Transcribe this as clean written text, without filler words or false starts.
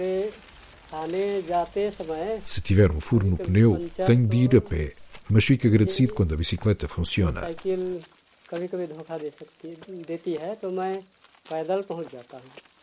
Se tiver um furo no pneu, tenho de ir a pé, mas fico agradecido quando a bicicleta funciona. कभी कभी धोखा दे सकती है देती है तो मैं पैदल पहुंच जाता हूँ